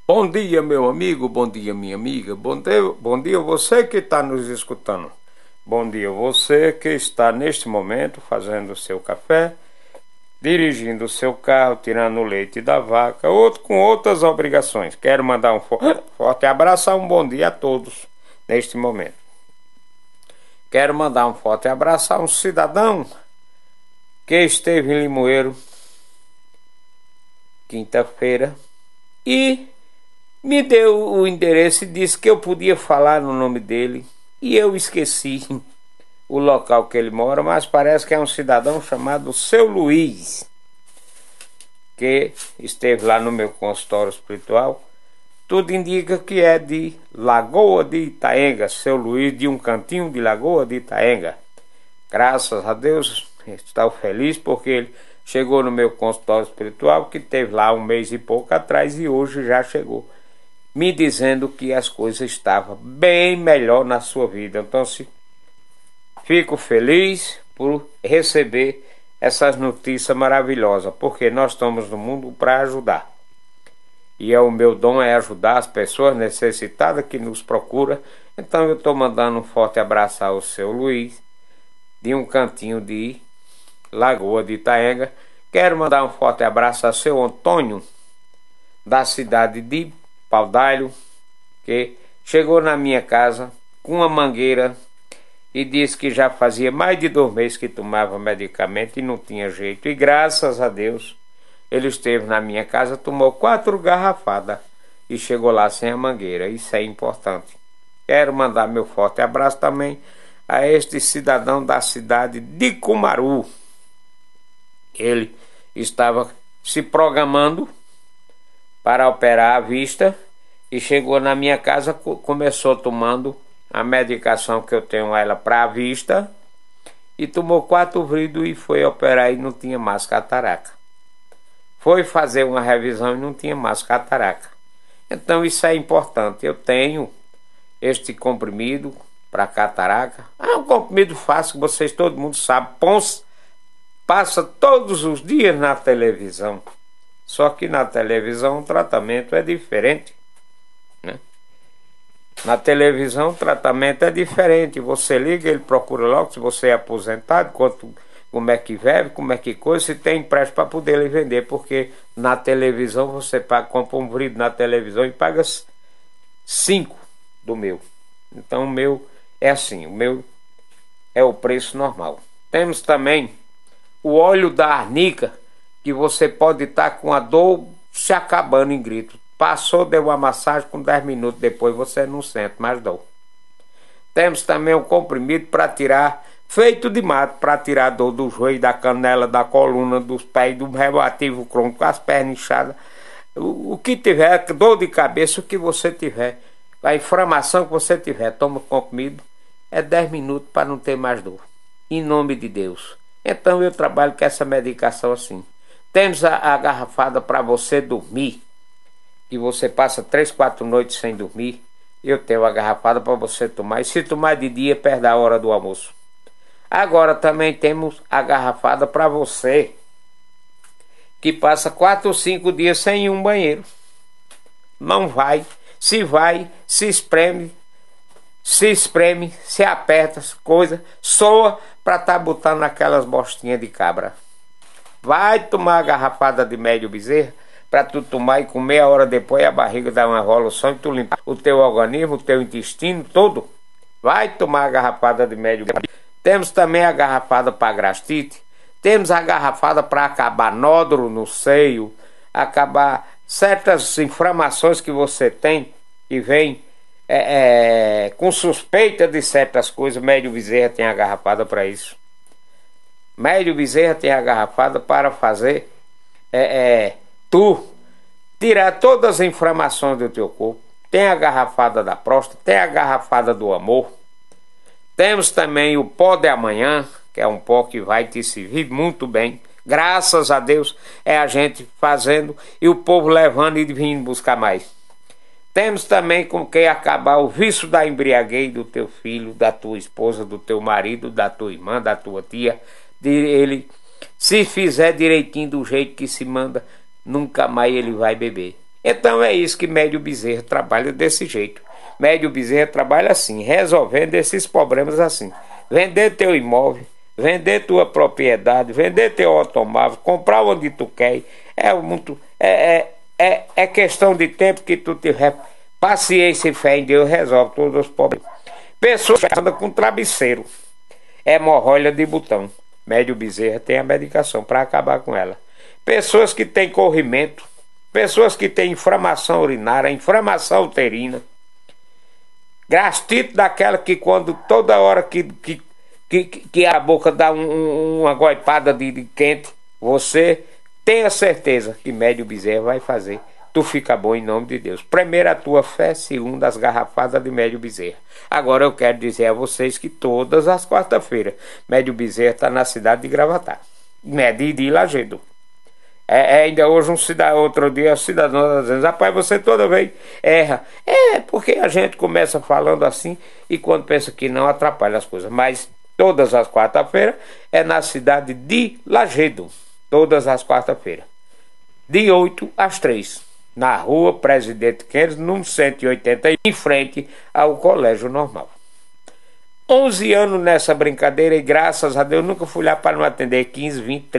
Bom dia, meu amigo, bom dia, minha amiga, bom dia você que está nos escutando. Bom dia você que está neste momento fazendo o seu café, dirigindo o seu carro, tirando o leite da vaca, outro com outras obrigações. Quero mandar um forte abraço, um bom dia a todos neste momento. Quero mandar um forte abraço a um cidadão que esteve em Limoeiro quinta-feira e me deu o endereço e disse que eu podia falar no nome dele. E eu esqueci o local que ele mora, mas parece que é um cidadão chamado Seu Luiz, que esteve lá no meu consultório espiritual. Tudo indica que é de Lagoa de Itaenga, Seu Luiz, de um cantinho de Lagoa de Itaenga. Graças a Deus, estou feliz porque ele chegou no meu consultório espiritual, que teve lá um mês e pouco atrás, e hoje já chegou, me dizendo que as coisas estavam bem melhor na sua vida. Então, fico feliz por receber essas notícias maravilhosas, porque nós estamos no mundo para ajudar. E o meu dom é ajudar as pessoas necessitadas que nos procuram. Então eu estou mandando um forte abraço ao Seu Luiz, de um cantinho de Lagoa de Itaenga. Quero mandar um forte abraço ao Seu Antônio, da cidade de Paudalho, que chegou na minha casa com uma mangueira e disse que já fazia mais de 2 meses que tomava medicamento e não tinha jeito. E graças a Deus ele esteve na minha casa, tomou 4 garrafadas e chegou lá sem a mangueira. Isso é importante. Quero mandar meu forte abraço também a este cidadão da cidade de Cumaru. Ele estava se programando para operar a vista e chegou na minha casa, começou tomando a medicação que eu tenho ela para a vista e tomou 4 vidros e foi operar e não tinha mais cataraca. Foi fazer uma revisão e não tinha mais cataraca. Então isso é importante. Eu tenho este comprimido para cataraca. É um comprimido fácil, vocês todo mundo sabe. Passa todos os dias na televisão. Só que na televisão o tratamento é diferente, né? Na televisão o tratamento é diferente. Você liga, ele procura logo se você é aposentado, como é que vive, como é que coisa, se tem empréstimo para poder lhe vender. Porque na televisão você compra um vidro na televisão e paga 5 do meu. Então o meu é assim, o meu é o preço normal. Temos também o óleo da arnica, que você pode estar com a dor se acabando em grito. Passou, deu uma massagem, com 10 minutos depois você não sente mais dor. Temos também um comprimido para tirar, feito de mato, para tirar a dor do joelho, da canela, da coluna, dos pés, do relativo crônico, as pernas inchadas. O que tiver, dor de cabeça, o que você tiver, a inflamação que você tiver, toma comprimido, é 10 minutos para não ter mais dor. Em nome de Deus. Então eu trabalho com essa medicação assim. Temos a garrafada para você dormir, que você passa 3, 4 noites sem dormir. Eu tenho a garrafada para você tomar, e se tomar de dia, perde a hora do almoço. Agora também temos a garrafada para você que passa 4 ou 5 dias sem ir um banheiro. Não vai, se espreme, se aperta, coisa, soa para estar botando aquelas bostinhas de cabra. Vai tomar a garrafada de Médio Bezerra para tu tomar e com meia hora depois a barriga dá uma evolução e tu limpa o teu organismo, o teu intestino todo. Vai tomar a garrafada de Médio Bezerra. Temos também a garrafada para gastrite. Temos a garrafada para acabar nódulo no seio, acabar certas inflamações que você tem, que vem com suspeita de certas coisas. Médio Bezerra tem a garrafada para isso. Médio Bezerra tem a garrafada para fazer tu tirar todas as inflamações do teu corpo. Tem a garrafada da próstata, tem a garrafada do amor. Temos também o pó de amanhã, que é um pó que vai te servir muito bem. Graças a Deus é a gente fazendo e o povo levando e vindo buscar mais. Temos também com que acabar o vício da embriaguez do teu filho, da tua esposa, do teu marido, da tua irmã, da tua tia. Ele, se fizer direitinho do jeito que se manda, nunca mais ele vai beber. Então é isso que Médio Bezerra trabalha desse jeito. Médio Bezerra trabalha assim, resolvendo esses problemas assim. Vender teu imóvel, vender tua propriedade, vender teu automóvel, comprar onde tu quer. É questão de tempo que tu tiver paciência e fé em Deus, resolve todos os problemas. Pessoas que andam com travesseiro, hemorroida de botão. Médio Bezerra tem a medicação para acabar com ela. Pessoas que têm corrimento, pessoas que têm inflamação urinária, inflamação uterina, gastrite daquela que quando toda hora que a boca dá uma goipada de quente, você tenha certeza que Médio Bezerra vai fazer. Tu fica bom em nome de Deus. Primeiro a tua fé, segundo as garrafadas de Médio Bezerra. Agora eu quero dizer a vocês que todas as quarta-feiras Médio Bezerra está na cidade de Gravatá, de Lagedo. Ainda hoje outro dia, um cidadão dizendo: rapaz, você toda vez erra. Porque a gente começa falando assim e quando pensa que não, atrapalha as coisas. Mas todas as quarta-feiras é na cidade de Lagedo. Todas as quarta-feiras, de 8 às 3, na rua Presidente Kennedy, número 180, em frente ao Colégio Normal. 11 anos nessa brincadeira e graças a Deus nunca fui lá para não atender 15, 20, 30.